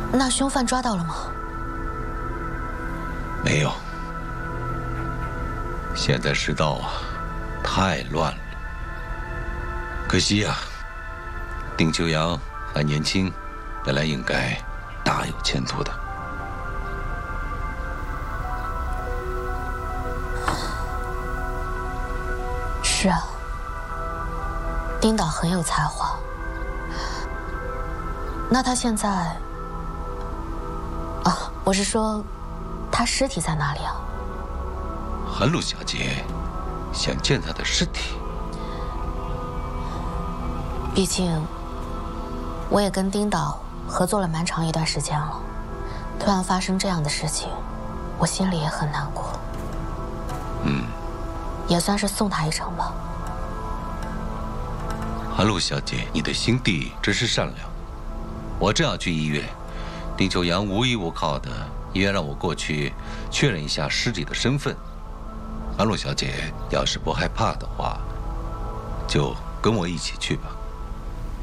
那凶犯抓到了吗？ 没有。现在世道啊，太乱了。可惜呀，丁秋阳还年轻，本来应该大有前途的。 是啊，丁导很有才华。那他现在……啊，我是说，他尸体在哪里啊？ 韩露小姐想见他的尸体。 毕竟，我也跟丁导合作了蛮长一段时间了，突然发生这样的事情，我心里也很难过。也算是送他一程吧。 韩露小姐，你的心地真是善良。我正要去医院，丁秋阳无依无靠的，医院让我过去确认一下尸体的身份。韩露小姐，要是不害怕的话，就跟我一起去吧。